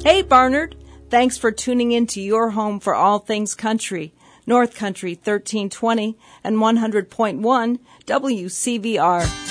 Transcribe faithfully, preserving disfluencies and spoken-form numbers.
Hey, Barnard. Thanks for tuning in to your home for all things country. North Country thirteen twenty and one hundred point one W C V R.